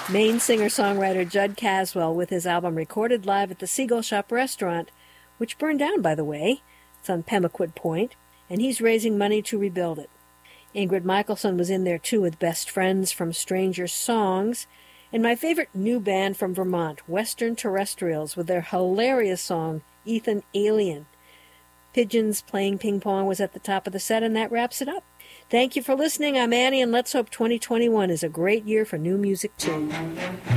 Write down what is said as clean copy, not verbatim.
Maine singer-songwriter Judd Caswell with his album recorded live at the Seagull Shop restaurant, which burned down, by the way. It's on Pemaquid Point, and he's raising money to rebuild it. Ingrid Michaelson was in there, too, with Best Friends from Stranger Songs, and my favorite new band from Vermont, Western Terrestrials, with their hilarious song, Ethan Alien. Pigeons Playing Ping Pong was at the top of the set, and that wraps it up. Thank you for listening. I'm Annie, and let's hope 2021 is a great year for new music, too.